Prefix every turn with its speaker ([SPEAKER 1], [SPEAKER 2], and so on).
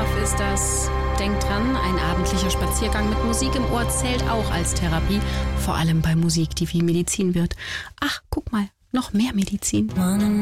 [SPEAKER 1] Love ist das. Denkt dran, ein abendlicher Spaziergang mit Musik im Ohr zählt auch als Therapie. Vor allem bei Musik, die wie Medizin wird. Ach, guck mal, noch mehr Medizin.